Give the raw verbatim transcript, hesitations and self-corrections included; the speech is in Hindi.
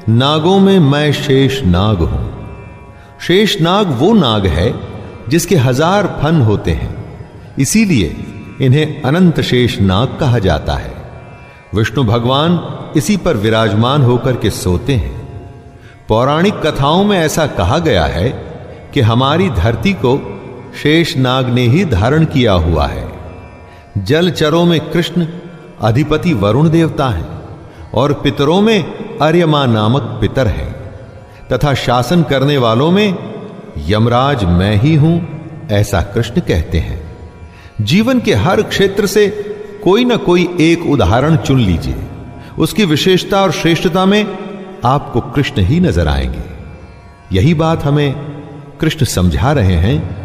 नागों में मैं शेष नाग हूं। शेष नाग वो नाग है जिसके हजार फन होते हैं, इसीलिए इन्हें अनंत शेष नाग कहा जाता है। विष्णु भगवान इसी पर विराजमान होकर के सोते हैं। पौराणिक कथाओं में ऐसा कहा गया है कि हमारी धरती को शेष नाग ने ही धारण किया हुआ है। जलचरों में कृष्ण अधिपति वरुण देवता हैं और पितरों में अर्यमा नामक पितर है, तथा शासन करने वालों में यमराज मैं ही हूं, ऐसा कृष्ण कहते हैं। जीवन के हर क्षेत्र से कोई ना कोई एक उदाहरण चुन लीजिए, उसकी विशेषता और श्रेष्ठता में आपको कृष्ण ही नजर आएंगे। यही बात हमें कृष्ण समझा रहे हैं